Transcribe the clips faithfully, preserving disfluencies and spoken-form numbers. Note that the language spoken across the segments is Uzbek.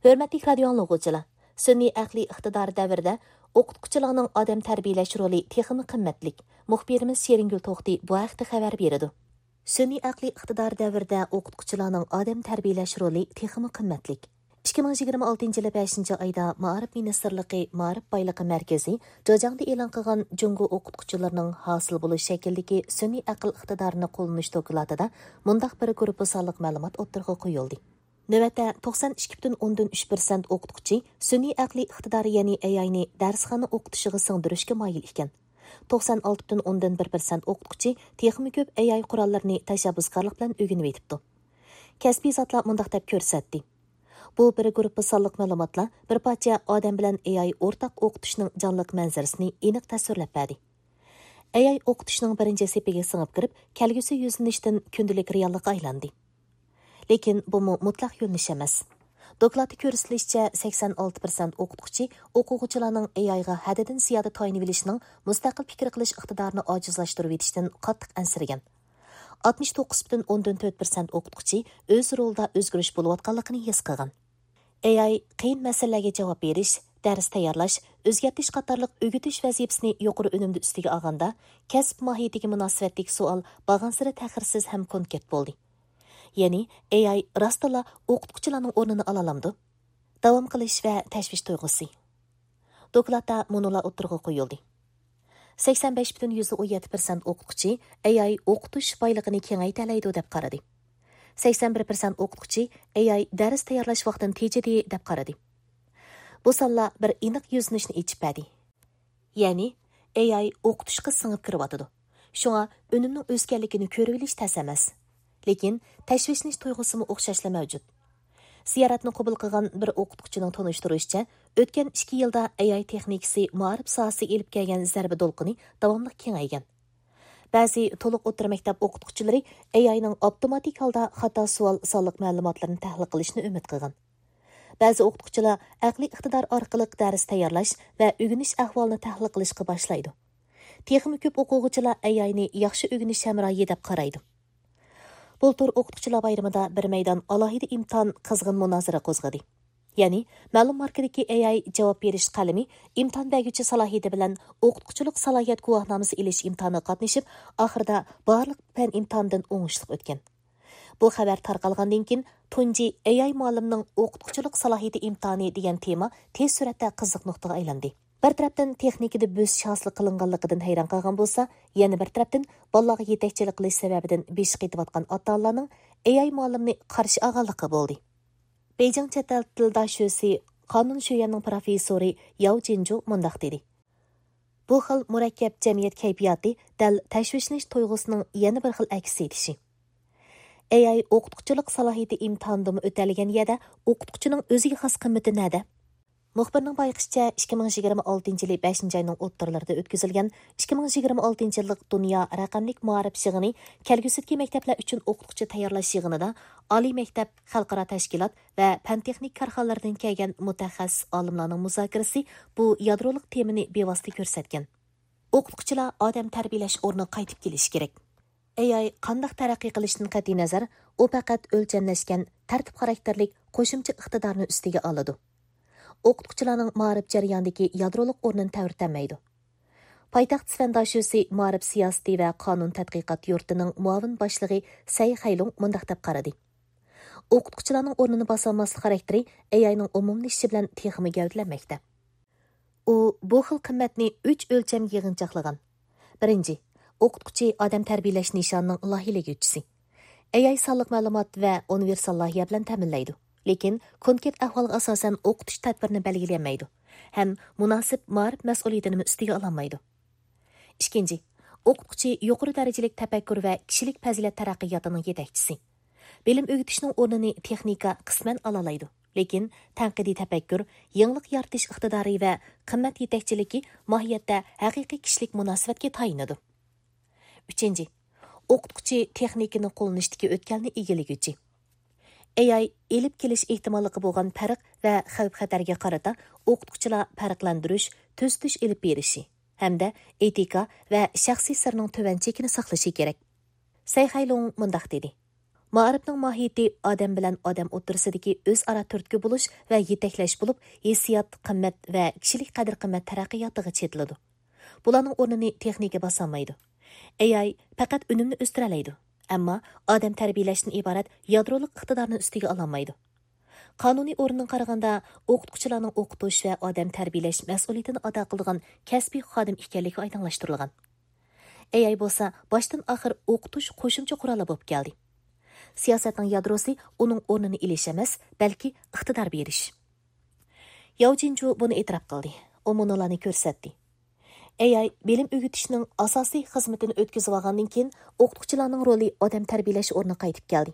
Hörmətli radio anlıqçılar, sünni aqli iqtidar davrida o'qituvchilarning odam tarbiyalash roli texmi qimmatlik. Muxbirimiz Sheringul To'xti bu haqda xabar beradi. Sünni aqli iqtidar davrida o'qituvchilarning odam tarbiyalash roli texmi qimmatlik. ikki ming yigirma oltinchi yil beshinchi oyda Ma'arif Ministrligi Ma'arif boyligi markazi Jojangda e'lon qilgan Jungo o'qituvchilarining hosil bo'lish shakldagi sun'iy aql iqtidorini qo'llanish dokladida mundaq bir guruh sonliq ma'lumot o'ttirg'i qo'yildi. Növətdə to'qson ikki butun o'ndan uch persent o'qituvchi sun'iy aqli iqtidori ya'ni A I ni darsxona o'qitishiga singdirishga moyil ekan. to'qson olti butun o'ndan bir persent o'qituvchi texmi ko'p A I qurollarini tashabbuskorlik bilan o'rganib yetibdi. Kasbiy zotlar mundaq deb ko'rsatdi. Bu bir guruh sonliq ma'lumotlar bir parcha odam bilan A I o'rtaq o'qitishning jonliq manzarasini aniq tasvirlab berdi. A I o'qitishning birinchi sepiga singib kirib, kelgusi yuzlanishdan kundalik reallikka aylandi. Lekin bu mutlaq yo'lnish emas. Dokladda ko'rsatilishicha sakson olti persent o'qituvchi o'quvchilarning A I ga haddidan ziyoda tayinib olishning mustaqil fikr qilish iqtidorini ojizlashtirib etishdan qattiq ansiragan. oltmish to'qqiz butun o'ndan to'rt persent o'qituvchi o'z rolida o'zgarish bo'layotganligini his qilgan. A I qiyin masalalarga javob berish, dars tayyorlash, o'zgartirish qatorliq o'g'itish vazifasini yuqori unumda ustiga olganda, kasb mohiyatiga munosabatlik savol bag'ansira ta'xirsiz ham konkret bo'ldi. Ya'ni A I rostla o'qituvchilarning o'rnini ola olamdi. Davom qilish va tashvish tuyg'usi. Dokladda monolar o'tirg'i qo'yildi. sakson besh butun o'n yetti persent o'qituvchi A I o'qitish boyligini kengaytiradi deb qaradi. sakson bir persent o'qituvchi A I dars tayyorlash vaqtini tejidi deb qaradi. Bu sonlar bir aniq yuznishni ichib berdi. Ya'ni A I o'qitishga singib kiryotidi. Shunga unumning o'sganligini ko'rib olish tas emas. Lekin tashvishlanish tuyg'usimi o'xshashla mavjud. Ziyoratni qabul qilgan bir o'qituvchining tanishtirishicha, o'tgan ikki yilda A I texnikasi ma'arif sohasiga elib kelgan zarba to'lqini davomli kengaygan. Ba'zi to'liq o'rta maktab o'qituvchilari A I ning avtomatik holda xato savol sonliq ma'lumotlarni tahlil qilishni umid qilgan. Ba'zi o'qituvchilar aqliy iqtidor orqali dars tayyorlash va o'rganish ahvolini tahlil qilishga boshlaydi. Texmi ko'p o'quvchilar A I ni yaxshi o'rganish hamrohi deb qaraydi. Bultur o'qituvchilar bayramida bir maydon alohida imtihon qizg'in munozara qo'zg'adi. Ya'ni, ma'lum markadagi A I javob berish qalami imtihon beruvchi salohiyati bilan o'qituvchilik salohiyat guvohnomasi ilish imtihoniga qatnashib, oxirida barliq fan imtihonidan o'ngishli o'tgan. Bu xabar tarqalgandan keyin tunji A I muallimning o'qituvchilik salohiyati imtihoni degan tema tez suratda qiziq nuqtaga aylandi. Bir tarafdan texnikada bo'sish hosil qilinganligidan hayron qolgan bo'lsa, yana bir tarafdan bolalarga yetakchilik qilish sababidan besh qetayotgan ota-onalarning A I muallimni qarshi olganligi bo'ldi. Beijing chet el tildoshusi qonun shuyanning professori Yao Jinju mundaq dedi. Bu xil murakkab jamiyat kayfiyati dal tashvishlanish tuyg'usining yana bir xil aks etishi. A I o'qituvchilik salohiyati imtihonida o'talgan yerda o'qituvchining o'ziga xos qimmati nada? Muxbirning bayqishicha ikki ming yigirma oltinchi yil beshinchi oyning o'ttirlarida o'tkazilgan ikki ming yigirma oltinchi yillik dunyo raqamlik ma'arif yig'ini kelgusidagi maktablar uchun o'qituvchi tayyorlash yig'inida oliy maktab, xalqaro tashkilot va fan texnik korxonalardan kelgan mutaxassis olimlarning muzokarasi bu yadrolik temani bevosita ko'rsatgan. O'qituvchilar odam tarbiyalash o'rni qaytib kelish kerak. A I qanday taraqqiy qilishdan qat'iy nazar, u faqat o'lchamlashgan tartib xarakterlik qo'shimcha iqtidorni ustiga oladi. O'qituvchilarning ma'rif jarayonidagi yadrolik o'rnini ta'virtanmaydi. Poytaxt Svendashusi ma'rif siyosati va qonun tadqiqot yurtining muavin boshlig'i Say Haylung mundaq deb qaradi. O'qituvchilarning o'rnini bosolmaslik xarakteri A I ning umumlashishi bilan texmi gavdalanmoqda. U bu xil qimmatni uch o'lchamga yig'inchoqlagan. Birinchi, o'qituvchi odam tarbiyalash nishonining loyihaliguvchisi. A I sonliq ma'lumot va universal loyiha bilan ta'minlaydi. Lekin konkret ahvolga asosan o'qitish tadbirini belgilamaydi. Ham munosib ma'rif mas'uliyatini ustiga ololmaydi. Ikkinchi, o'qituvchi yuqori darajali tafakkur va kishilik fazilat taraqqiyotining yetakchisi. Bilim o'rgatishning o'rnini texnika qisman olalaydi. Lekin tanqidiy tafakkur, yangilik yaratish iqtidori va qimmat yetakchiligi mohiyatda haqiqiy kishilik munosabatga tayinadi. Uchinchi, o'qituvchi texnikani qo'llanishdagi o'tkalni egalliguvchi. A I elib kelish ehtimolligi bo'lgan farq va xavf-xatarga qarata o'qituvchilar farqlantirish, tuzitish elib berishi hamda etika va shaxsiy sirning tuvan chekini saqlashi kerak. Say Haylung mundaq dedi. Ma'rifning mohiyati odam bilan odam o'rtasidagi o'zaro turtki bo'lish va yetaklash bo'lib, hissiyot, qimmat va kishilik qadr-qimmat taraqqiyotiga chetiladi. Bularning o'rnini texnika bosolmaydi. A I faqat unumni o'stira oladi, ammo odam tarbiyalashdan iborat yadrolik iqtidorni ustiga ololmaydi. Qonuniy o'rnidan qaraganda, o'qituvchilarning o'qitish va odam tarbiyalash mas'uliyatini ado qiladigan kasbiy xodim ekanligi oydinlashtirilgan. A I bo'lsa, boshdan oxir o'qitish qo'shimcha quroli bo'lib keldi. Siyosatning yadrosi uning o'rnini ilish emas, balki iqtidor berish. Yao Jinju buni e'tirof qildi. U monolarni ko'rsatdi. A I bilim o'rgatishning asosiy xizmatini o'tkazib olgandan keyin o'qituvchilarning roli odam tarbiyalash o'rniga qaytib keldi.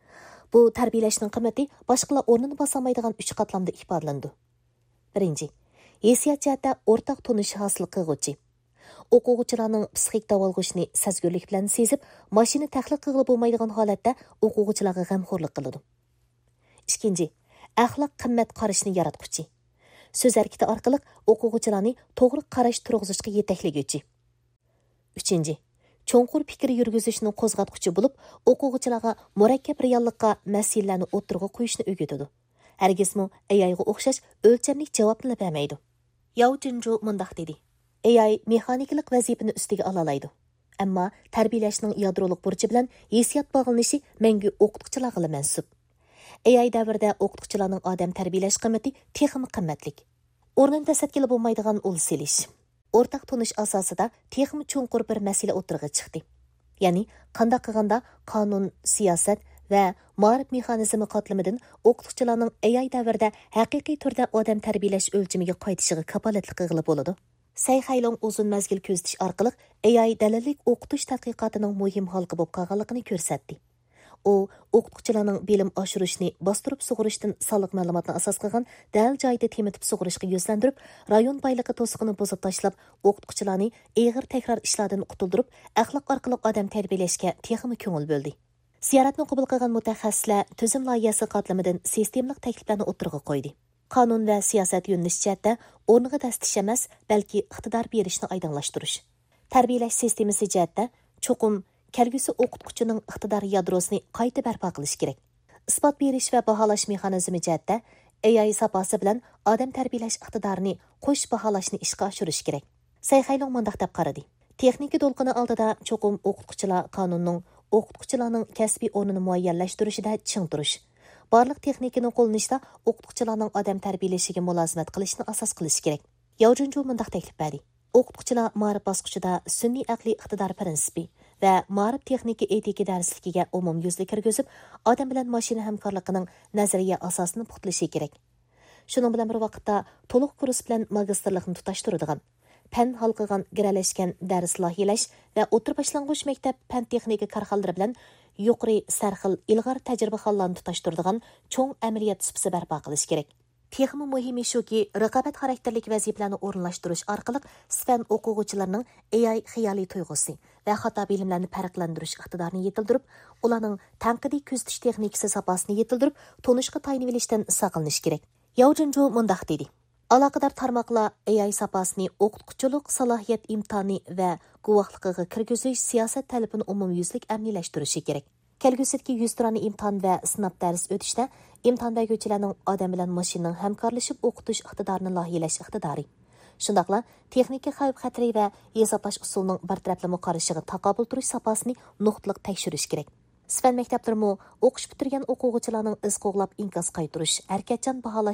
Bu tarbiyalashning qimmati boshqalar o'rnini bosolmaydigan uch qatlamda ifodalandi. Birinchi, hissiyot jihatda o'rtaq tonish hosil qilguvchi. O'quvchilarning psixik davolg'ishni sezgurlik bilan sezib, mashina tahlil qilib bo'lmaydigan holatda o'quvchilarga g'amxo'rlik qiladi. Ikkinchi, axloq qimmat qarashni yaratquchi. So'z harakati orqali o'quvchilarni to'g'ri qarash turg'izishga yetaklaguvchi. Uchinchi, cho'nqur fikr yurgizishni qo'zg'atquchi bo'lib, o'quvchilarga murakkab reallikqa masalalarni o'tirg'a qo'yishni o'rgatadi. Hargizmi A I ga o'xshash o'lchamli javobni bermaydi. Yao Jinju mundaq dedi. A I mexaniklik vazifani ustiga ola oladi. Ammo tarbiyalashning yadrolik burchi bilan hissiyot bog'lanishi mangu o'qituvchilarga mansub. A I davrida o'qituvchilarning odam tarbiyalash qimmati texnik qimmatlik. O'rnida tasatgili bo'lmaydigan ul selish. O'rtaq tonish asosida texmi cho'nqur bir masala o'tirg'i chiqdi. Ya'ni, qanday qilganda qonun, siyosat va ma'rif mexanizmi qatlamidan o'qituvchilarning A I davrida haqiqiy turda odam tarbiyalash o'lchamiga qaytishiga kapolatlik qilib bo'ladi. Say Haylong uzun mazgil ko'zitish orqali A I dalillik o'qitish tadqiqotining muhim halqi bo'lib qolganligini ko'rsatdi. U o'qituvchilarning bilim oshirishni bostirib sug'urishdan soliq ma'lumotni asos qilgan dal joyda temitib sug'urishga yuzlandirib, rayon boyligi to'siqini buzib tashlab, o'qituvchilarni eg'ir takror ishlardan qutuldirib, axloq orqali odam tarbiyalashga texmi ko'ngil bo'ldi. Ziyoratni qabul qilgan mutaxassislar tuzum loyihasi qatlamidan sistemlik takliflarni o'tirg'a qo'ydi. Qonun va siyosat yo'nalish jihatda o'rniga dastish emas, balki iqtidor berishni oydinlashtirish. Tarbiyalash sistemasi jihatda cho'qim kelgusi o'qituvchining iqtidor yadrosini qayta barpo qilish kerak. Isbot berish va baholash mexanizmi jihatda A I saposi bilan odam tarbiyalash iqtidorini qo'sh baholashni ishga oshirish kerak. Sayxaylong mundaq deb qaradi. Texnika to'lqini oldida cho'qim o'qituvchilar qonunning o'qituvchilarning kasbiy o'rnini muayyanlashtirishida ching turish. Barliq texnikani qo'llanishda o'qituvchilarning odam tarbiyalashiga mulozimat qilishni asos qilish kerak. Yao Jinju mundaq taklif berdi. O'qituvchilar ma'rif bosqichida sun'iy aqliy iqtidor prinsipi va ma'rif texnika etika darsligiga umum yuzli kirgizib, odam bilan mashina hamkorligining nazariya asosini puxtlashi kerak. Shuning bilan bir vaqtda to'liq kurs bilan magistrlikni tutashtiradigan, fan halqigan giralashgan dars loyihalash va o'tir boshlang'ich maktab fan texnika korxonalari bilan yuqori sarxil ilg'or tajribaxonlarni tutashtiradigan cho'ng amaliyot supsi barpo qilish kerak. Texmi muhimi shuki, raqobat xarakterlik vazifalarni o'rinlashtirish orqali sifat o'quvchilarning A I xiyoliy tuyg'usi va xato bilimlarni farqlantirish iqtidorini yetildirib, ularning tanqidiy kuzatish texnikasi saposini yetildirib, tonishga tayinib olishdan saqlanish kerak. Yao Jinju mundaq dedi. Aloqador tarmoqlar A I saposini o'qituvchilik salohiyat imtihoni va guvohligiga kirgizish siyosat talabini umumyuzlik amniylashtirishi kerak. Kelgusidagi yuz turani imtihon va sinab dars o'tishda imtihon beruvchilarning odam bilan mashinaning hamkorlashib o'qitish iqtidorini loyihalash iqtidori. Shundaqla texnika xavf-xatari va hisoblash usulining bartaraflama qarashiga taqobil turish saposini nuqtaliq tekshirish kerak. Sifat maktablarimo o'qish bitirgan o'quvchilarning iz qo'g'lab inkos qaytirish, harakatchan baholash